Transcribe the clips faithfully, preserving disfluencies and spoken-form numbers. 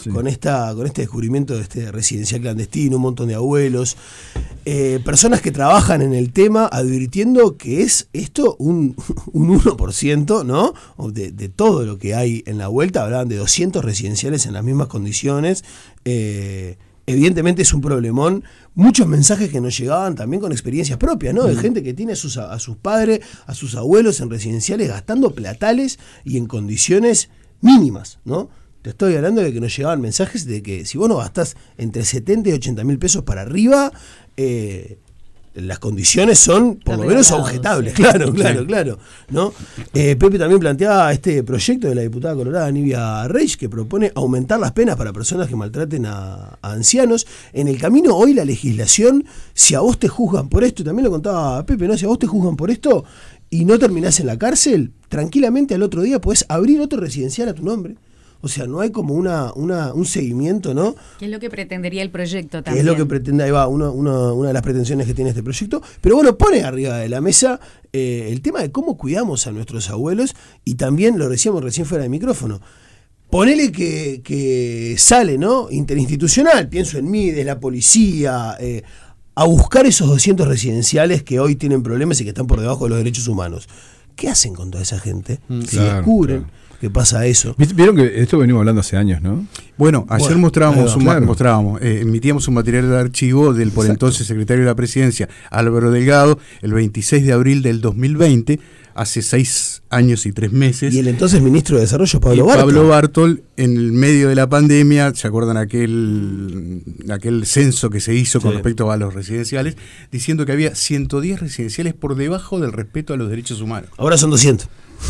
sí. con esta con este descubrimiento de este residencial clandestino, un montón de abuelos, eh, personas que trabajan en el tema advirtiendo que es esto un, un uno por ciento, ¿no? De, de todo lo que hay en la vuelta. Hablaban de doscientos residenciales en las mismas condiciones. Eh, evidentemente es un problemón. Muchos mensajes que nos llegaban también con experiencias propias, ¿no? De gente que tiene a sus, a sus padres, a sus abuelos en residenciales gastando platales y en condiciones mínimas, ¿no? Te estoy hablando de que nos llegaban mensajes de que si vos no gastás entre setenta y ochenta mil pesos para arriba, eh, las condiciones son por lo menos objetables, sí. claro, claro, sí. claro, ¿no? Eh, Pepe también planteaba este proyecto de la diputada colorada Nivia Reich, que propone aumentar las penas para personas que maltraten a, a ancianos. En el camino hoy la legislación, si a vos te juzgan por esto, y también lo contaba Pepe, ¿no? Si a vos te juzgan por esto y no terminás en la cárcel, tranquilamente al otro día podés abrir otro residencial a tu nombre. O sea, no hay como una, una un seguimiento, ¿no? ¿Qué es lo que pretendería el proyecto también? Que es lo que pretende, ahí va, una, una, una de las pretensiones que tiene este proyecto. Pero bueno, pone arriba de la mesa eh, el tema de cómo cuidamos a nuestros abuelos, y también, lo decíamos recién fuera de micrófono, ponele que, que sale, ¿no? Interinstitucional, pienso en Mides, la policía, eh, a buscar esos doscientos residenciales que hoy tienen problemas y que están por debajo de los derechos humanos. ¿Qué hacen con toda esa gente? Mm, si claro, descubren... Claro. ¿Qué pasa eso? Vieron que esto venimos hablando hace años, ¿no? Bueno, ayer bueno, mostrábamos, un, claro. mostrábamos eh, emitíamos un material de archivo del por Exacto. entonces secretario de la Presidencia, Álvaro Delgado, el veintiséis de abril del dos mil veinte, hace seis años y tres meses. Y el entonces ministro de Desarrollo, Pablo Bartol. Pablo Bartol, en el medio de la pandemia, ¿se acuerdan aquel, aquel censo que se hizo sí. con respecto a los residenciales? Diciendo que había ciento diez residenciales por debajo del respeto a los derechos humanos. Ahora son doscientos.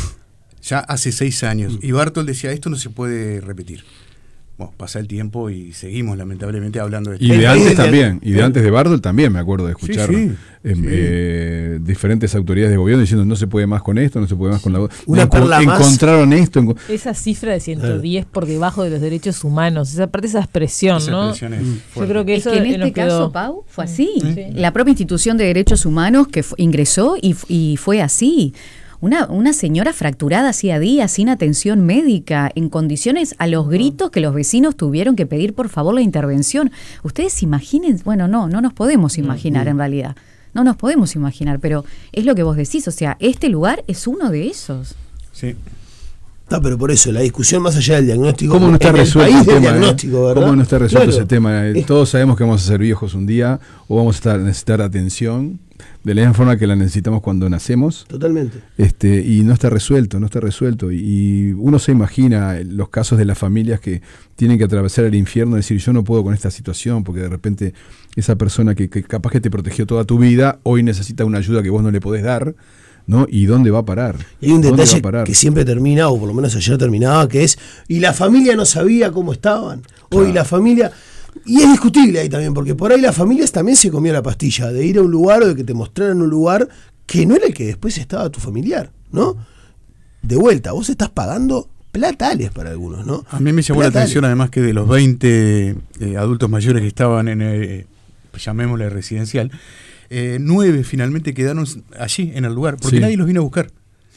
Ya hace seis años. Y Bartol decía, esto no se puede repetir. Bueno, pasa el tiempo y seguimos lamentablemente hablando de esto. Y de antes también, y de antes de Bartol también me acuerdo de escuchar sí, sí, eh, sí. Eh, diferentes autoridades de gobierno diciendo no se puede más con esto, no se puede más con la Una Enco- perla más. Encontraron esto. Enco- esa cifra de ciento diez por debajo de los derechos humanos, esa parte, esa expresión, esa ¿no? expresión es Yo creo que es eso que en este nos quedó... caso, Pau, fue así. Sí. La propia institución de derechos humanos que fu- ingresó y, y fue así. Una, una señora fracturada hacía días sin atención médica, en condiciones a los gritos que los vecinos tuvieron que pedir por favor la intervención. Ustedes imaginen, bueno, no, no nos podemos imaginar en realidad, no nos podemos imaginar, pero es lo que vos decís, o sea, este lugar es uno de esos. Sí. Está, pero por eso, la discusión más allá del diagnóstico. ¿Cómo no está resuelto el tema? Eh? ¿Cómo no está resuelto claro. ese tema? Eh, todos sabemos que vamos a ser viejos un día o vamos a estar, necesitar atención de la misma forma que la necesitamos cuando nacemos. Totalmente. Este, y no está resuelto, no está resuelto. Y, y uno se imagina los casos de las familias que tienen que atravesar el infierno y decir, yo no puedo con esta situación, porque de repente esa persona que, que capaz que te protegió toda tu vida, hoy necesita una ayuda que vos no le podés dar, ¿no? ¿Y dónde va a parar? Y hay un detalle que siempre termina, o por lo menos ayer terminaba, que es, y la familia no sabía cómo estaban. Hoy claro. la familia... Y es discutible ahí también, porque por ahí las familias también se comió la pastilla de ir a un lugar o de que te mostraran un lugar que no era el que después estaba tu familiar, ¿no? De vuelta, vos estás pagando platales para algunos, ¿no? A mí me llamó platales. la atención además que de los veinte eh, adultos mayores que estaban en, eh, llamémosle residencial, eh, nueve finalmente quedaron allí en el lugar, porque sí. nadie los vino a buscar.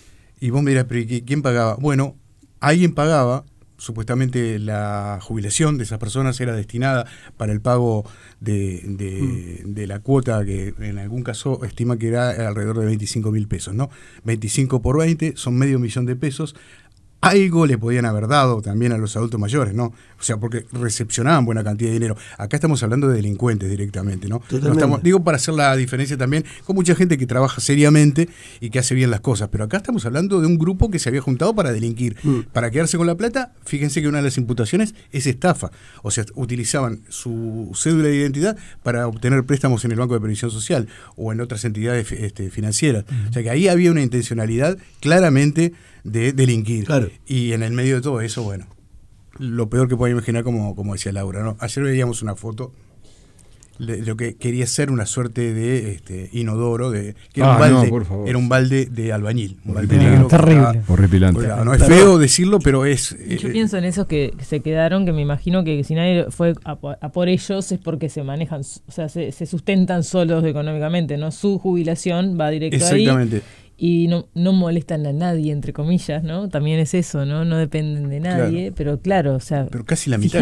Y vos me dirás, ¿pero quién pagaba? Bueno, alguien pagaba. Supuestamente la jubilación de esas personas era destinada para el pago de, de, mm. de la cuota que en algún caso estima que era alrededor de veinticinco mil pesos, ¿no? veinticinco por veinte son medio millón de pesos. Algo le podían haber dado también a los adultos mayores, ¿no? O sea, porque recepcionaban buena cantidad de dinero. Acá estamos hablando de delincuentes directamente, ¿no? no estamos, digo, para hacer la diferencia también con mucha gente que trabaja seriamente y que hace bien las cosas. Pero acá estamos hablando de un grupo que se había juntado para delinquir. Mm. Para quedarse con la plata, fíjense que una de las imputaciones es estafa. O sea, utilizaban su cédula de identidad para obtener préstamos en el Banco de Previsión Social o en otras entidades este, financieras. Mm. O sea, que ahí había una intencionalidad claramente de delinquir. Claro. Y en el medio de todo eso, bueno, lo peor que puedo imaginar, como, como decía Laura, ¿no? Ayer veíamos una foto de lo que quería ser una suerte de este, inodoro, de que era, ah, un balde, no, era un balde de albañil, un balde negro. Terrible. Horripilante. No es feo decirlo, pero es... Yo eh, pienso en esos que se quedaron, que me imagino que si nadie fue a, a por ellos es porque se manejan, o sea, se, se sustentan solos económicamente, ¿no? Su jubilación va directo ahí. Exactamente. Y no, no molestan a nadie, entre comillas, ¿no? También es eso, ¿no? No dependen de nadie, claro. pero claro, o sea... Pero casi la mitad